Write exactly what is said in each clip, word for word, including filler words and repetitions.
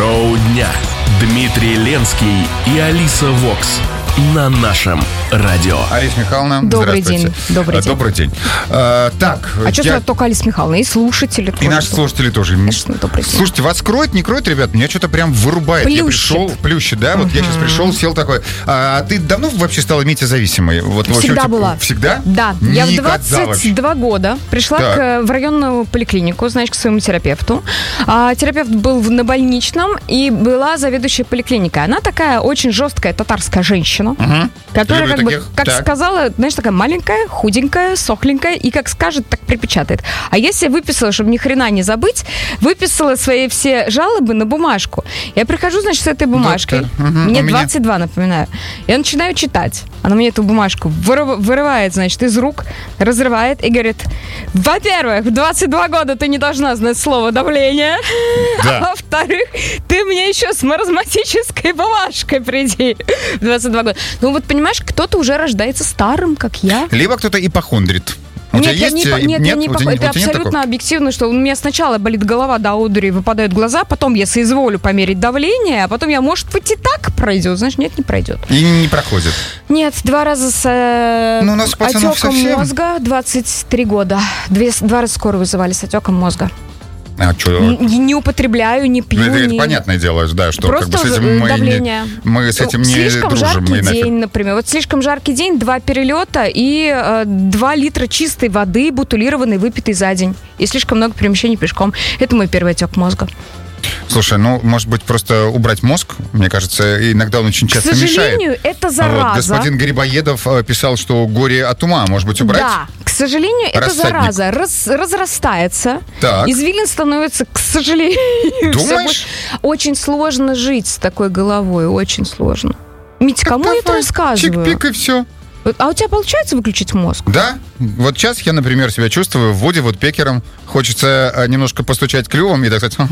Шоу дня. Дмитрий Ленский и Алиса Вокс на нашем радио. Алиса Михайловна, добрый здравствуйте. День. Добрый день. Добрый день. А, так, а я... что сразу только Алиса Михайловна? И слушатели тоже. И наши слушатели тоже. Конечно, добрый день. Слушайте, вас кроет, не кроет, ребят? Меня что-то прям вырубает. Плющит. Я пришел, плющит, да? Вот uh-huh. я сейчас пришел, сел такой. А ты давно вообще стала метеозависимой? Вот, всегда общем, была. Всегда? Да. Не я в двадцать два года пришла к, в районную поликлинику, значит, к своему терапевту. А, терапевт был на больничном, и была заведующая поликлиникой. Она такая очень жесткая татарская женщина, uh-huh. которая, Люблю как таких. бы, как так. сказала, знаешь, такая маленькая, худенькая, сохленькая, и как скажет, так припечатает. А я себе выписала, чтобы ни хрена не забыть, выписала свои все жалобы на бумажку. Я прихожу, значит, с этой бумажкой. Угу, мне двадцать два, напоминаю. Я начинаю читать. Она мне эту бумажку вырыв, вырывает, значит, из рук, разрывает и говорит: во-первых, в двадцать два года ты не должна знать слово давление. Да. А во-вторых, ты мне еще с маразматической бумажкой приди. В двадцать два года. Ну вот, понимаешь, кто-то уже рождается старым, как я. Либо кто-то ипохондрит. У нет, тебя я есть? Не, нет, нет, я не пох... это абсолютно нет объективно, что у меня сначала болит голова до одури, выпадают глаза, потом я соизволю померить давление, а потом я, может быть, и так пройдет. Знаешь, нет, не пройдет. И не проходит? Нет, два раза с э, ну, у нас отеком совсем... мозга, двадцать три года. Две, два раза скорую вызывали с отеком мозга. А что? Не употребляю, не пью. Это, не... это понятное дело, да, что просто как бы с этим мы, давление. Не, мы с этим не слишком дружим. Жаркий мы день, например. Вот слишком жаркий день, два перелета и э, два литра чистой воды, бутылированной, выпитой за день. И слишком много перемещений пешком. Это мой первый отек мозга. Слушай, ну, может быть, просто убрать мозг? Мне кажется, иногда он очень часто мешает. К сожалению, мешает. это зараза. Вот, господин Грибоедов писал, что горе от ума. Может быть, убрать? Да, к сожалению, это зараза. Раз, разрастается. Так. Извилин становится, к сожалению... Думаешь? Очень сложно жить с такой головой, очень сложно. Митя, кому я это рассказываю? Чик-пик и все. А у тебя получается выключить мозг? Да. Вот сейчас я, например, себя чувствую в воде вот пекером. Хочется немножко постучать клювом и так сказать...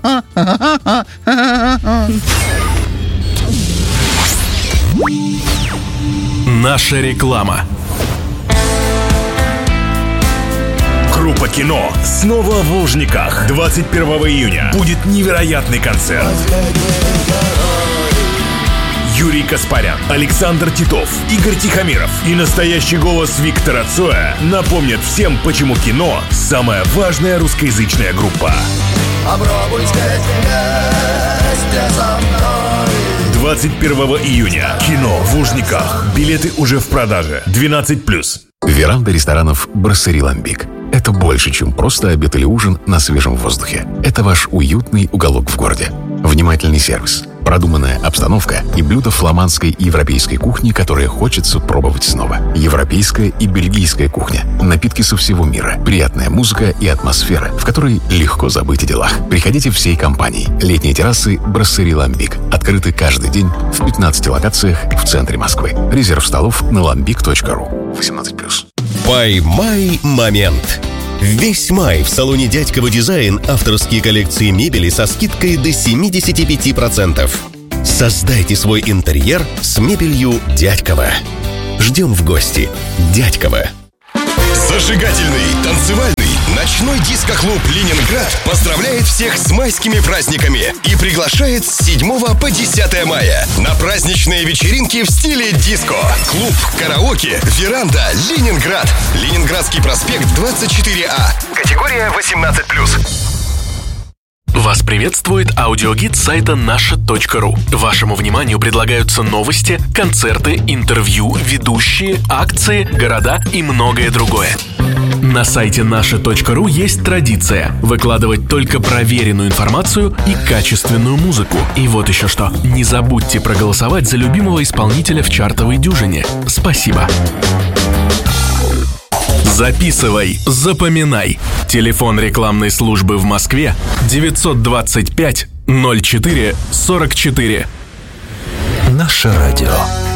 Наша реклама. Группа «Кино» снова в Лужниках. двадцать первого июня будет невероятный концерт. Юрий Каспарян, Александр Титов, Игорь Тихомиров и настоящий голос Виктора Цоя напомнят всем, почему кино – самая важная русскоязычная группа. Попробуйте вместе со мной. двадцать первого июня. Кино в Лужниках. Билеты уже в продаже. двенадцать плюс. Веранда ресторанов «Брасserie Lambic». Это больше, чем просто обед или ужин на свежем воздухе. Это ваш уютный уголок в городе. Внимательный сервис, продуманная обстановка и блюда фламандской и европейской кухни, которые хочется пробовать снова. Европейская и бельгийская кухня, напитки со всего мира, приятная музыка и атмосфера, в которой легко забыть о делах. Приходите всей компанией. Летние террасы «Брасserie Lambic» открыты каждый день в пятнадцати локациях в центре Москвы. Резерв столов на lambic точка ру. восемнадцать плюс. Поймай момент. Весь май в салоне «Дядькова Дизайн» авторские коллекции мебели со скидкой до семьдесят пять процентов. Создайте свой интерьер с мебелью «Дядькова». Ждем в гости. «Дядькова». Зажигательный, танцевальный, ночной диско-клуб «Ленинград» поздравляет всех с майскими праздниками и приглашает с седьмого по десятое мая на праздничные вечеринки в стиле диско. Клуб, караоке, веранда, Ленинград. Ленинградский проспект двадцать четыре А. Категория восемнадцать плюс. Вас приветствует аудиогид сайта наша точка ру. Вашему вниманию предлагаются новости, концерты, интервью, ведущие, акции, города и многое другое. На сайте наша точка ру есть традиция выкладывать только проверенную информацию и качественную музыку. И вот еще что. Не забудьте проголосовать за любимого исполнителя в чартовой дюжине. Спасибо. Записывай, запоминай. Телефон рекламной службы в Москве девятьсот двадцать пять ноль четыре сорок четыре. Наше радио.